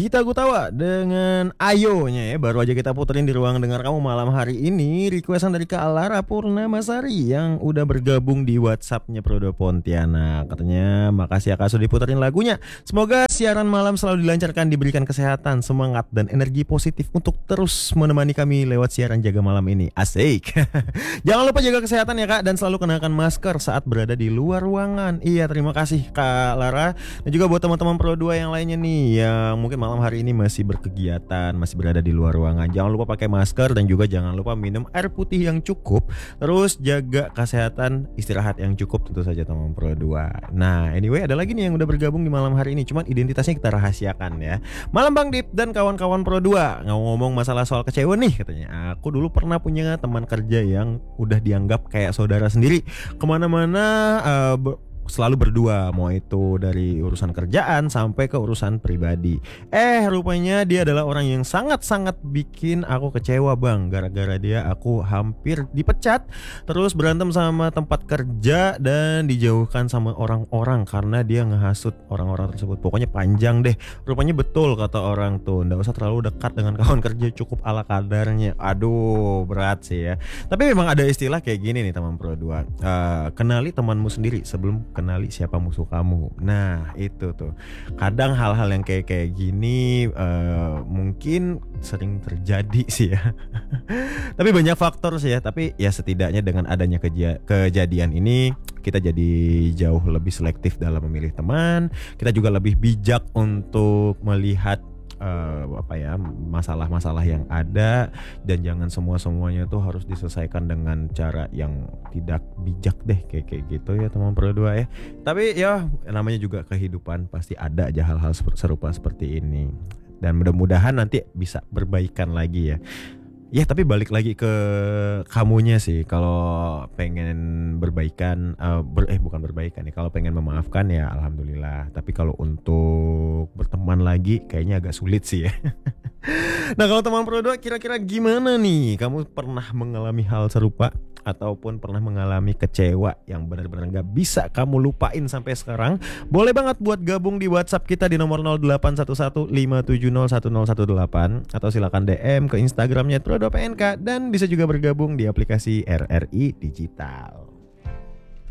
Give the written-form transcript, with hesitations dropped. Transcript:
Gita Gutawa dengan Ayo-nya ya. Baru aja kita puterin di ruang dengar kamu malam hari ini. Requestan dari Kak Lara Purnamasari yang udah bergabung di WhatsApp-nya Prodo Pontianak. Katanya makasih ya Kak sudah diputerin lagunya. Semoga siaran malam selalu dilancarkan, diberikan kesehatan, semangat dan energi positif untuk terus menemani kami lewat siaran jaga malam ini. Asik. Jangan lupa jaga kesehatan ya Kak, dan selalu kenakan masker saat berada di luar ruangan. Iya, terima kasih Kak Lara. Dan juga buat teman-teman Pro 2 yang lainnya nih yang mungkin malam hari ini masih berkegiatan, masih berada di luar ruangan, jangan lupa pakai masker dan juga jangan lupa minum air putih yang cukup. Terus jaga kesehatan, istirahat yang cukup tentu saja teman Pro 2. Nah, anyway ada lagi nih yang udah bergabung di malam hari ini, cuman identitasnya kita rahasiakan ya. Malam Bang Dip dan kawan-kawan Pro 2. Ngomong masalah soal kecewa nih katanya. Aku dulu pernah punya teman kerja yang udah dianggap kayak saudara sendiri. Kemana-mana selalu berdua, mau itu dari urusan kerjaan sampai ke urusan pribadi. Rupanya dia adalah orang yang sangat-sangat bikin aku kecewa Bang. Gara-gara dia aku hampir dipecat, terus berantem sama tempat kerja dan dijauhkan sama orang-orang karena dia ngehasut orang-orang tersebut. Pokoknya panjang deh. Rupanya betul kata orang tuh, nggak usah terlalu dekat dengan kawan kerja, cukup ala kadarnya. Aduh, berat sih ya. Tapi memang ada istilah kayak gini nih teman Pro 2. Kenali temanmu sendiri sebelum kenali siapa musuh kamu. Nah itu tuh kadang hal-hal yang kayak gini mungkin sering terjadi sih ya. Tapi banyak faktor sih ya. Tapi ya setidaknya dengan adanya kejadian ini kita jadi jauh lebih selektif dalam memilih teman. Kita juga lebih bijak untuk melihat masalah-masalah yang ada, dan jangan semuanya tuh harus diselesaikan dengan cara yang tidak bijak deh kayak gitu ya teman Pro 2 ya. Tapi ya namanya juga kehidupan, pasti ada aja hal-hal serupa seperti ini, dan mudah-mudahan nanti bisa berbaikan lagi ya. Ya tapi balik lagi ke kamunya sih, kalau pengen berbaikan, bukan berbaikan nih, kalau pengen memaafkan ya alhamdulillah. Tapi kalau untuk berteman lagi kayaknya agak sulit sih ya. Nah kalau teman Pro 2 kira-kira gimana nih? Kamu pernah mengalami hal serupa ataupun pernah mengalami kecewa yang benar-benar gak bisa kamu lupain sampai sekarang? Boleh banget buat gabung di WhatsApp kita di nomor 081157010118 atau silakan DM ke Instagramnya Pro2PNK, dan bisa juga bergabung di aplikasi RRI Digital.